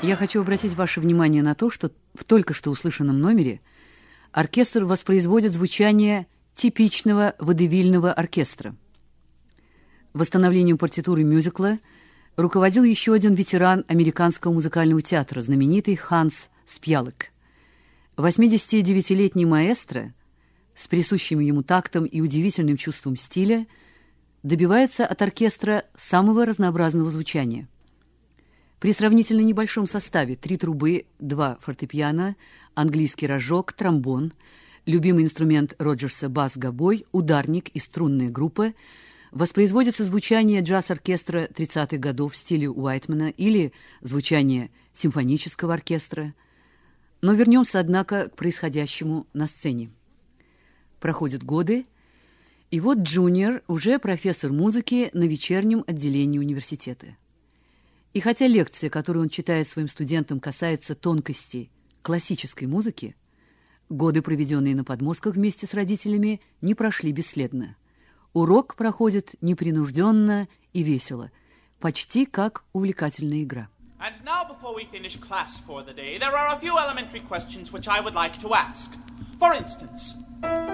Я хочу обратить ваше внимание на то, что в только что услышанном номере оркестр воспроизводит звучание типичного водевильного оркестра. Восстановлением партитуры мюзикла руководил еще один ветеран американского музыкального театра, знаменитый Ханс Спьялок. 89-летний маэстро с присущим ему тактом и удивительным чувством стиля добивается от оркестра самого разнообразного звучания. При сравнительно небольшом составе 3 трубы, 2 фортепиано, английский рожок, тромбон, любимый инструмент Роджерса бас-гобой, ударник и струнная группа воспроизводится звучание джаз-оркестра 30-х годов в стиле Уайтмана или звучание симфонического оркестра. Но вернемся, однако, к происходящему на сцене. Проходят годы, и вот Джуниор уже профессор музыки на вечернем отделении университета. И хотя лекция, которую он читает своим студентам, касается тонкостей классической музыки, годы, проведенные на подмостках вместе с родителями, не прошли бесследно. Урок проходит непринужденно и весело, почти как увлекательная игра. And now, before we finish class for the day, there are a few elementary questions which I would like to ask. For instance...